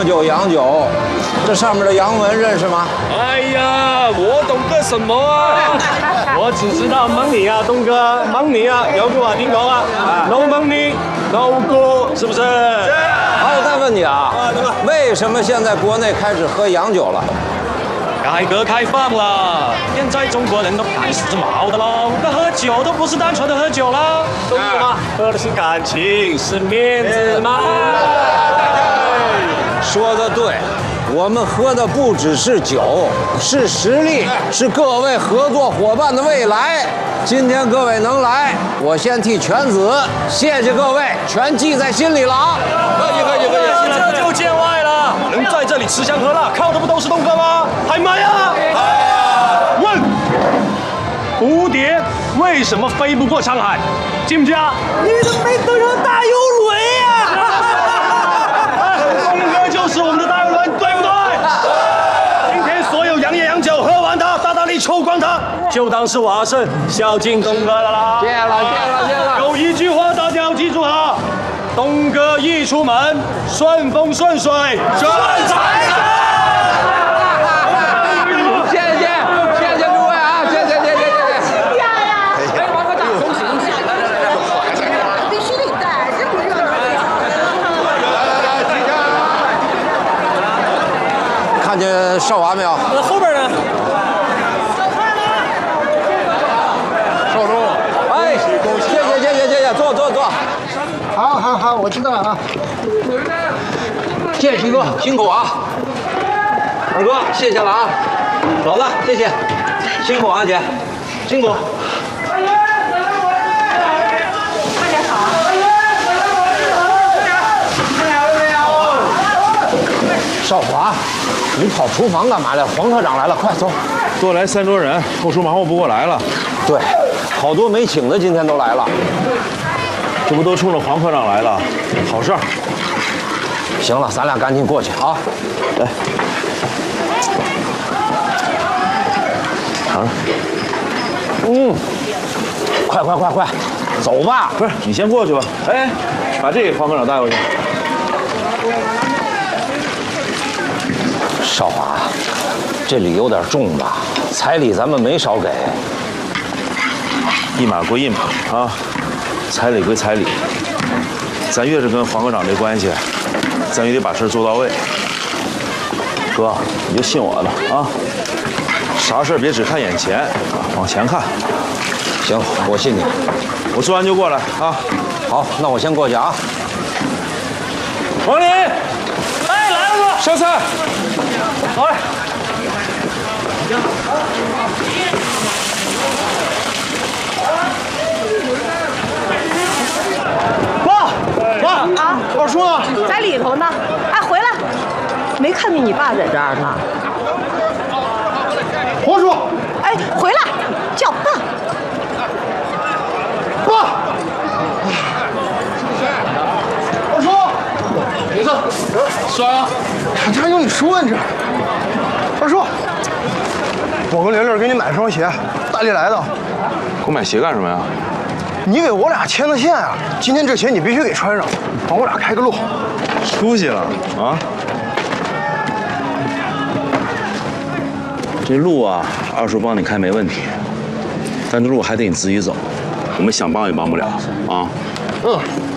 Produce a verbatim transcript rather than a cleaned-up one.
酒洋酒，这上面的洋文认识吗？ 哎呀，我懂个什么啊？我只知道 money 啊，东哥 ，money 啊，有句话點講啊 ？No money, no go， 是不是？ 好，我再问你啊，为什么现在国内开始喝洋酒了？ 改革开放了，现在中国人都开始毛的喽，那喝酒都不是单纯的喝酒了，懂了吗？喝的是感情，是面子嘛。 说的对，我们喝的不只是酒，是实力，是各位合作伙伴的未来。今天各位能来，我先替全子谢谢各位，全记在心里了啊！ 可以可以可以，这就见外了。能在这里吃香喝辣，靠的不都是东哥吗？还买啊？问，蝴蝶为什么飞不过沧海？记不记啊？因为它飞得上大游轮呀！东哥就是我们的大游轮，对不对？今天所有洋烟洋酒喝完它，大大力抽光它，就当是瓦胜孝敬东哥了啦。 谢了，谢了，谢了。 有一句话大家要记住哈，东哥一出门，顺风顺水，顺财神。 谢谢，谢谢诸位啊！谢谢，谢谢，谢谢。 呀呀！哎，王科长，恭喜恭喜！来来来来，必须得带，这么热闹。 看见少华没有？ 那后边呢？ 少主，哎，谢谢，谢谢，谢谢，坐坐坐。 好，好，好，我知道了啊。 谢谢七哥，辛苦啊！二哥，谢谢了啊！嫂子，谢谢，辛苦啊，姐，辛苦。 快点好。 少华，你跑厨房干嘛来？黄科长来了，快走！ 多来三桌人，后厨忙活不过来了。 对，好多没请的今天都来了。 这不都冲着黄科长来了？好事儿。 行了，咱俩赶紧过去啊！来， 尝尝。 嗯，快快快快，走吧！ 不是，你先过去吧。哎，把这给黄科长带过去。 少华，这礼有点重吧？彩礼咱们没少给。 一码归一码啊，彩礼归彩礼。咱越是跟黄科长这关系，咱越得把事做到位。哥，你就信我的啊，啥事别只看眼前，往前看。 行，我信你。 我做完就过来啊。 好，那我先过去啊。 王林， 哎，来了哥， 上菜。 好嘞。 爸，爸啊， 二叔呢？ 在里头呢。哎，回来，没看见你爸在这儿呢。 黄叔， 哎，回来，叫爸。 爸，二叔，没事，酸啊，这还用你说呢？这，二叔，我跟玲玲给你买双鞋，大理来的。 给我买鞋干什么呀？ 你给我俩牵的线啊！今天这鞋你必须给穿上，帮我俩开个路。 出息了啊！这路啊，二叔帮你开没问题，但这路还得你自己走，我们想帮也帮不了啊。 嗯。